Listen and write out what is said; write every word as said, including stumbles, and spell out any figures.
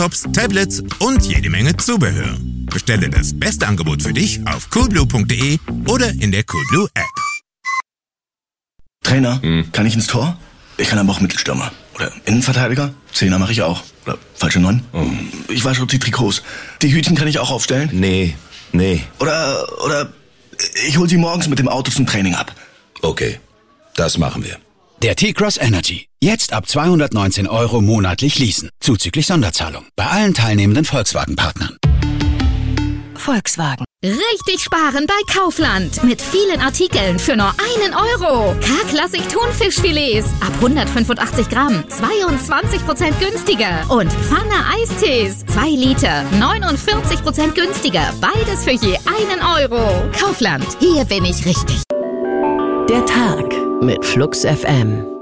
Laptops, Tablets und jede Menge Zubehör. Bestelle das beste Angebot für dich auf coolblue punkt de oder in der Coolblue App. Trainer, hm. kann ich ins Tor? Ich kann aber auch Mittelstürmer. Oder Innenverteidiger? Zehner mache ich auch. Oder falsche Neun? Oh. Ich wasche die Trikots. Die Hütchen kann ich auch aufstellen? Nee, nee. Oder, oder ich hol sie morgens mit dem Auto zum Training ab. Okay, das machen wir. Der T-Cross Energy. Jetzt ab zweihundertneunzehn Euro monatlich leasen. Zuzüglich Sonderzahlung. Bei allen teilnehmenden Volkswagen-Partnern. Volkswagen. Richtig sparen bei Kaufland. Mit vielen Artikeln für nur einen Euro. K-Klassik Thunfischfilets ab hundertfünfundachtzig Gramm. zweiundzwanzig Prozent günstiger. Und Pfanne Eistees. zwei Liter. neunundvierzig Prozent günstiger. Beides für je einen Euro. Kaufland. Hier bin ich richtig. Der Tag mit Flux F M.